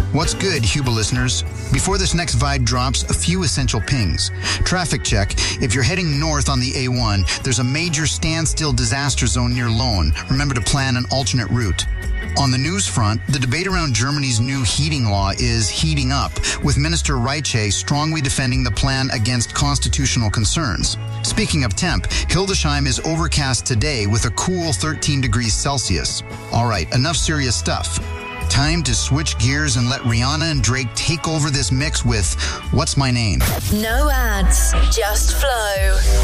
What's good, Huba listeners? Before this next Vibe drops, a few essential pings. Traffic check. If you're heading north on the A1, there's a major standstill disaster zone near Lone. Remember to plan an alternate route. On the news front, the debate around Germany's new heating law is heating up, with Minister Reiche strongly defending the plan against constitutional concerns. Speaking of temp, Hildesheim is overcast today with a cool 13 degrees Celsius. All right, enough serious stuff. Time to switch gears and let Rihanna and Drake take over this mix with What's My Name? No ads, just flow.